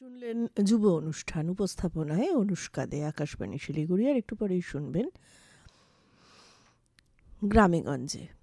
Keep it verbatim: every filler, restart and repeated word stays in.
শুনলেন যুব অনুষ্ঠান, উপস্থাপনায় অনুষ্কা দে, আকাশবাণী শিলিগুড়ি। আর একটু পরেই শুনবেন গ্রামেগঞ্জে।